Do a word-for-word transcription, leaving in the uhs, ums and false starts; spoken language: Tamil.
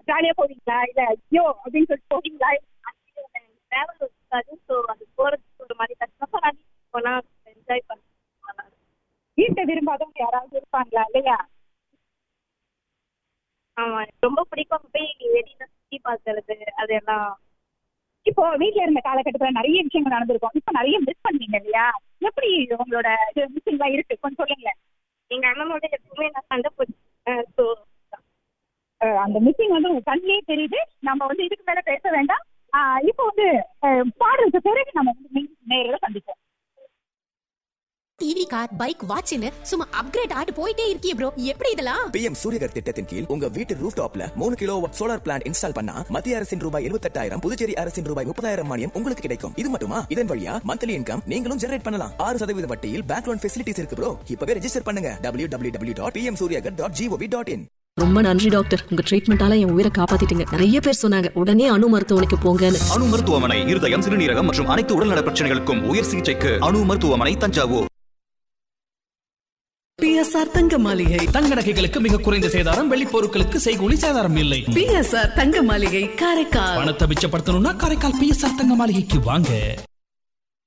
ஜாலியா போவீங்களா இல்ல ஐயோ அப்படின்னு சொல்லிட்டு போவீங்களா? டிராவல் இருக்காது. ஸோ அது போறதுக்கு ஒரு மாதிரி கஷ்டமா போனா என்ஜாய் பண்ண வீட்டை விரும்பாதவங்க யாராவது இருப்பாங்களா இல்லையா? ஆமா, ரொம்ப பிடிக்கும் போய் வெளியில சுத்தி பார்க்கறது அதெல்லாம். இப்போ வீட்டுல இருந்த காலகட்டத்துல நிறைய விஷயங்கள் நடந்திருக்கும். இப்ப நிறைய மிஸ் பண்ணுவீங்க இல்லையா? எப்படி உங்களோட இது மிஸ்ஸிங் எல்லாம் இருக்கு கொஞ்சம் சொல்லுங்களேன். எங்க அண்ணனோட எப்பவுமே நான் சண்டை போட்டேன். ஸோ அந்த மிஸ்ஸிங் வந்து உங்க கண்ணிலே தெரியுது. நம்ம வந்து இதுக்கு மேல பேச வேண்டாம். ஆஹ் இப்போ வந்து பாடுறதுக்கு பிறகு நம்ம வந்து நேரில் சந்திப்போம். டிவி, கார், பைக், வாட்ச்னு சும்மா அப்கிரேட் ஆட்டு போயிட்டே இருக்கியே ப்ரோ, எப்படி இதெல்லாம்? பிஎம் சூரியகர் திட்டத்தின் கீழ் உங்க வீட்டு ரூஃப் டாப்ல மூணு கிலோ சோலார் பிளான்ட் இன்ஸ்டால் பண்ணா மத்திய அரசின் ரூபாய் எழுபத்தெட்டாயிரம், புதுச்சேரி அரசின் ரூபாய் முப்பதாயிரம் மானியம் உங்களுக்கு கிடைக்கும். இது மட்டுமா, இதன் வழியா மந்த்லி இன்கம் நீங்களும் ஜெனரேட் பண்ணலாம். ஆறு சதவீத வட்டியில் பேங்க் லோன் ஃபெசிலிட்டிஸ் இருக்கு ப்ரோ. இப்பவே ரெஜிஸ்டர் பண்ணுங்க W W W dot B M Surya Ghar dot gov dot in. ரொம்ப நன்றி டாக்டர், உங்க ட்ரீட்மெண்டால என் உயிரை காப்பாத்திட்டீங்க. நிறைய பேர் சொன்னாங்க உடனே அணு மருத்துவமனைக்கு போங்கன்னு. அணு மருத்துவமனை இருதயம், சிறுநீரகம் மற்றும் அனைத்து உடல்நல பிரச்சனைகளுக்கும் உயர் சிகிச்சைக்கு அணு மருத்துவமனை, தஞ்சாவூர். பிஎஸ்ஆர் தங்க மாளிகை தங்க நகைகளுக்கு மிக குறைந்த சேதாரம், வெள்ளி பொருட்களுக்கு செய்கூலி சேதாரம் இல்லை. பிஎஸ்ஆர் தங்க மாளிகை காரைக்கால். பணத்தை மிச்சப்படுத்தணும்னா காரைக்கால் பிஎஸ்ஆர் தங்க மாளிகைக்கு வாங்க.